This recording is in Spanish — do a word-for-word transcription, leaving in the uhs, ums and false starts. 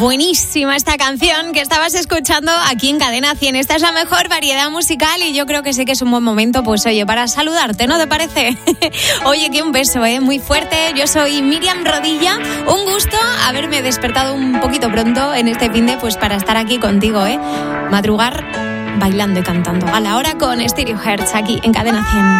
Buenísima esta canción que estabas escuchando aquí en Cadena cien. Esta es la mejor variedad musical y yo creo que sí que es un buen momento, pues oye, para saludarte, ¿no te parece? Oye, que un beso, ¿eh? Muy fuerte. Yo soy Miriam Rodilla. Un gusto haberme despertado un poquito pronto en este finde, pues para estar aquí contigo, ¿eh? Madrugar bailando y cantando a la hora con Stereo Hertz aquí en Cadena cien.